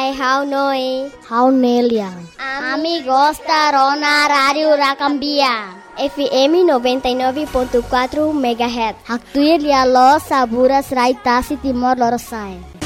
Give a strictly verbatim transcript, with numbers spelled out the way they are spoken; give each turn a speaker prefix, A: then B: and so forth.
A: Hai, how noi?
B: How Nelia.
A: Ami gostaram na Rádio Racambia. F M noventa e nove ponto quatro megahertz.
B: Haktuir ya lo saburas raitasi Timor Leste.